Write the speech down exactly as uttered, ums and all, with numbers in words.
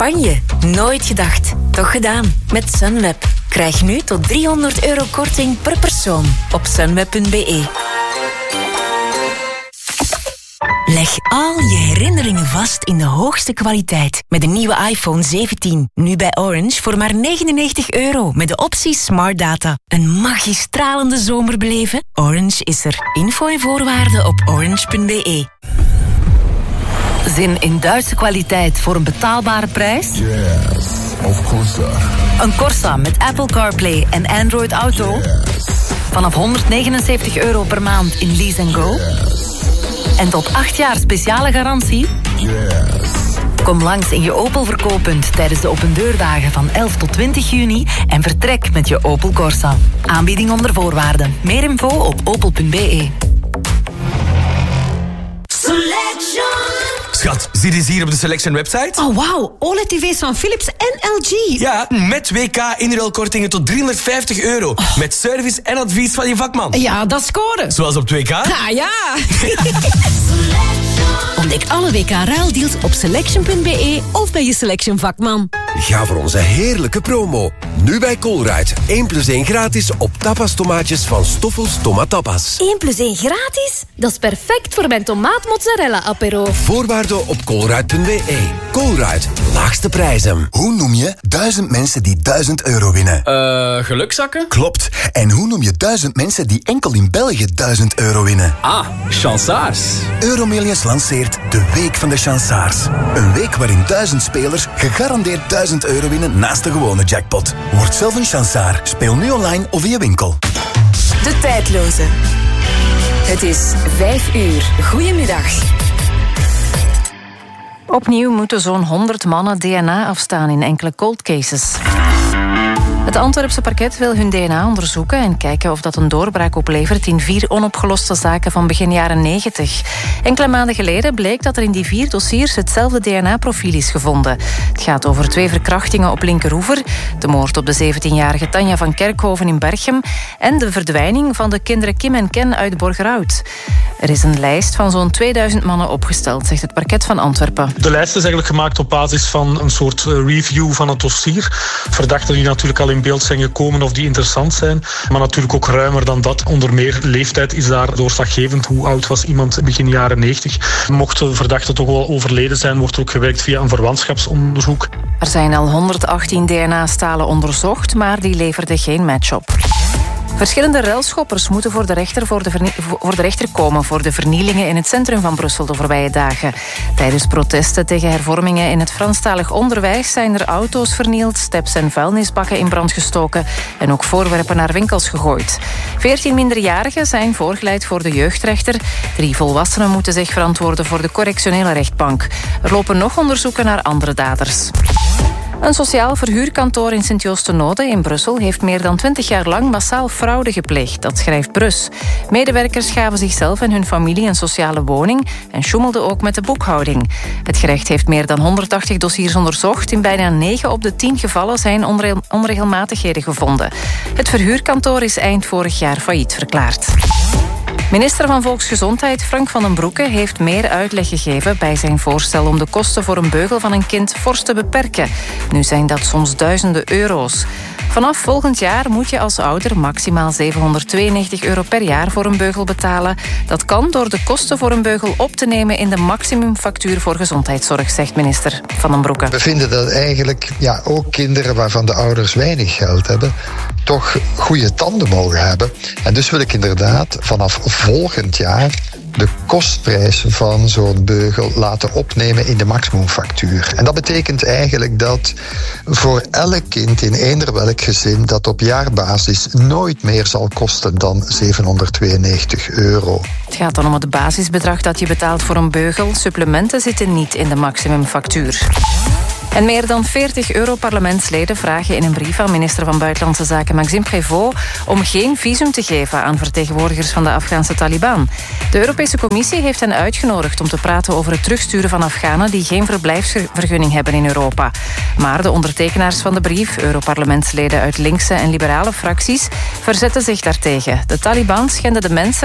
Spanje. Nooit gedacht, toch gedaan. Met Sunweb. Krijg nu tot driehonderd euro korting per persoon op sunweb punt b e. Leg al je herinneringen vast in de hoogste kwaliteit met de nieuwe iPhone zeventien. Nu bij Orange voor maar negenennegentig euro met de optie Smart Data. Een magistralende zomer beleven? Orange is er. Info en voorwaarden op orange punt b e. Zin in Duitse kwaliteit voor een betaalbare prijs? Yes, of course. Een Corsa met Apple CarPlay en Android Auto? Yes. Vanaf honderdnegenenzeventig euro per maand in Lease and Go? Yes. En tot acht jaar speciale garantie? Yes. Kom langs in je Opel verkooppunt tijdens de opendeurdagen van elf tot twintig juni en vertrek met je Opel Corsa. Aanbieding onder voorwaarden. Meer info op opel punt b e. Schat, zie je hier op de Selection website? Oh, wauw. O L E D-T V's van Philips en L G. Ja, met W K inruilkortingen tot driehonderdvijftig euro. Oh. Met service en advies van je vakman. Ja, dat scoren. Zoals op het W K? Ah, ja. Ontdek alle W K-ruildeals op selection punt b e of bij je Selection vakman. Ga voor onze heerlijke promo. Nu bij Colruyt. één plus één gratis op tapas tomaatjes van Stoffels Tomatapas. één plus één gratis? Dat is perfect voor mijn tomaat mozzarella apero. Voorwaarden op colruyt punt b e. Colruyt. Laagste prijzen. Hoe noem je duizend mensen die duizend euro winnen? Eh, uh, gelukzakken? Klopt. En hoe noem je duizend mensen die enkel in België duizend euro winnen? Ah, chansaars. Euromillions lanceert de Week van de Chansaars. Een week waarin duizend spelers gegarandeerd duizend euro winnen naast de gewone jackpot. Word zelf een chansaar. Speel nu online of via winkel. De tijdloze. Het is vijf uur. Goedemiddag. Opnieuw moeten zo'n honderd mannen D N A afstaan in enkele cold cases. Het Antwerpse parket wil hun D N A onderzoeken en kijken of dat een doorbraak oplevert in vier onopgeloste zaken van begin jaren negentig. Enkele maanden geleden bleek dat er in die vier dossiers hetzelfde D N A-profiel is gevonden. Het gaat over twee verkrachtingen op Linkeroever, de moord op de zeventienjarige Tanja van Kerkhoven in Berchem en de verdwijning van de kinderen Kim en Ken uit Borgerhout. Er is een lijst van zo'n tweeduizend mannen opgesteld, zegt het parket van Antwerpen. De lijst is eigenlijk gemaakt op basis van een soort review van het dossier. Verdachten die natuurlijk al in beeld zijn gekomen of die interessant zijn. Maar natuurlijk ook ruimer dan dat. Onder meer leeftijd is daar doorslaggevend. Hoe oud was iemand begin jaren negentig? Mocht de verdachte toch wel overleden zijn, wordt er ook gewerkt via een verwantschapsonderzoek. Er zijn al honderdachttien D N A-stalen onderzocht, maar die leverden geen match op. Verschillende ruilschoppers moeten voor de, rechter voor, de vernie- voor de rechter komen voor de vernielingen in het centrum van Brussel de voorbije dagen. Tijdens protesten tegen hervormingen in het Franstalig onderwijs zijn er auto's vernield, steps en vuilnisbakken in brand gestoken en ook voorwerpen naar winkels gegooid. Veertien minderjarigen zijn voorgeleid voor de jeugdrechter. Drie volwassenen moeten zich verantwoorden voor de correctionele rechtbank. Er lopen nog onderzoeken naar andere daders. Een sociaal verhuurkantoor in Sint-Joost-de-Noode in Brussel heeft meer dan twintig jaar lang massaal fraude gepleegd. Dat schrijft Brus. Medewerkers gaven zichzelf en hun familie een sociale woning en sjoemelden ook met de boekhouding. Het gerecht heeft meer dan honderdtachtig dossiers onderzocht. In bijna negen op de tien gevallen zijn onre- onregelmatigheden gevonden. Het verhuurkantoor is eind vorig jaar failliet verklaard. Minister van Volksgezondheid Frank van den Broeke heeft meer uitleg gegeven bij zijn voorstel om de kosten voor een beugel van een kind fors te beperken. Nu zijn dat soms duizenden euro's. Vanaf volgend jaar moet je als ouder maximaal zevenhonderdtweeënnegentig euro per jaar voor een beugel betalen. Dat kan door de kosten voor een beugel op te nemen in de maximumfactuur voor gezondheidszorg, zegt minister Van den Broeke. We vinden dat eigenlijk ja, ook kinderen waarvan de ouders weinig geld hebben, toch goede tanden mogen hebben. En dus wil ik inderdaad vanaf volgend jaar de kostprijs van zo'n beugel laten opnemen in de maximumfactuur. En dat betekent eigenlijk dat voor elk kind in eender welk gezin dat op jaarbasis nooit meer zal kosten dan zevenhonderdtweeënnegentig euro. Het gaat dan om het basisbedrag dat je betaalt voor een beugel. Supplementen zitten niet in de maximumfactuur. En meer dan veertig Europarlementsleden vragen in een brief aan minister van Buitenlandse Zaken Maxime Prévost om geen visum te geven aan vertegenwoordigers van de Afghaanse Taliban. De Europese Commissie heeft hen uitgenodigd om te praten over het terugsturen van Afghanen die geen verblijfsvergunning hebben in Europa. Maar de ondertekenaars van de brief, Europarlementsleden uit linkse en liberale fracties, verzetten zich daartegen. De Taliban schenden de mensen